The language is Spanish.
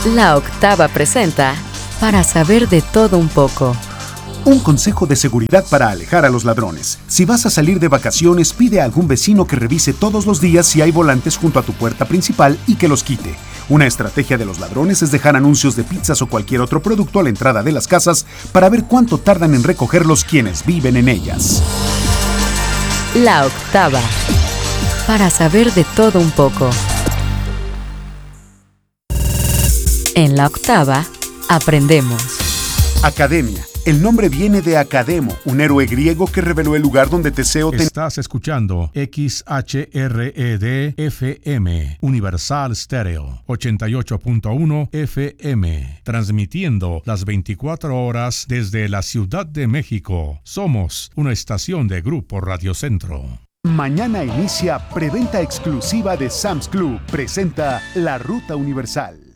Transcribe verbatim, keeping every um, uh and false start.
La Octava presenta Para saber de todo un poco. Un consejo de seguridad para alejar a los ladrones. Si vas a salir de vacaciones, pide a algún vecino que revise todos los días si hay volantes junto a tu puerta principal y que los quite. Una estrategia de los ladrones es dejar anuncios de pizzas o cualquier otro producto a la entrada de las casas para ver cuánto tardan en recogerlos quienes viven en ellas. La Octava. Para saber de todo un poco. En La Octava, aprendemos. Academia. El nombre viene de Academo, un héroe griego que reveló el lugar donde Teseo... Ten... Estás escuchando X H R E D F M, Universal Stereo, ochenta y ocho punto uno F M, transmitiendo las veinticuatro horas desde la Ciudad de México. Somos una estación de Grupo Radio Centro. Mañana inicia preventa exclusiva de Sam's Club. Presenta La Ruta Universal.